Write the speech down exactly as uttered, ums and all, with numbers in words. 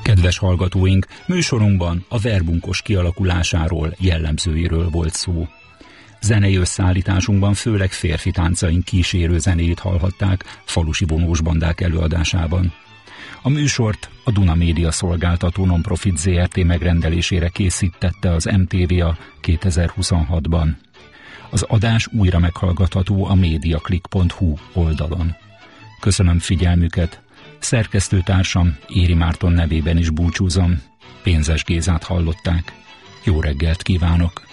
Kedves hallgatóink, műsorunkban a verbunkos kialakulásáról, jellemzőiről volt szó. Zenei összeállításunkban főleg férfi táncaink kísérő zenéjét hallhatták falusi vonós bandák előadásában. A műsort a Duna Média Szolgáltató Nonprofit zé er té megrendelésére készítette az em té vé a kétezer-huszonhatban. Az adás újra meghallgatható a mediaclick pont hu oldalon. Köszönöm figyelmüket, szerkesztőtársam Éri Márton nevében is búcsúzom, Pénzes Gézát hallották. Jó reggelt kívánok!